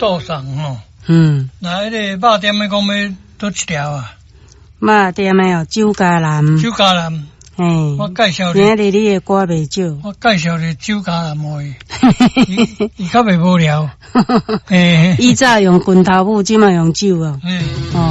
倒送吼。那迄个肉店的讲要倒一条啊？ 肉店的哦，酒家南。 酒家南。 嘿， 我介绍今日你的歌袂少。 我介绍你酒家南互伊，伊较袂无聊。 以早用拳头舞，即嘛用酒哦。